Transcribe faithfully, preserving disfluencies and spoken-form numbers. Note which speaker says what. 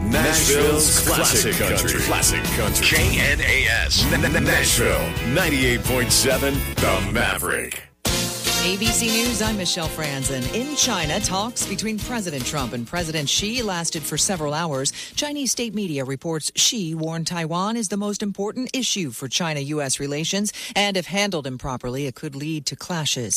Speaker 1: Nashville's classic country. Classic country. K N A S. Nashville. ninety-eight point seven The Maverick.
Speaker 2: A B C News, I'm Michelle Franzen. In China, talks between President Trump and President Xi lasted for several hours. Chinese state media reports Xi warned Taiwan is the most important issue for China-U S relations, and if handled improperly, it could lead to clashes.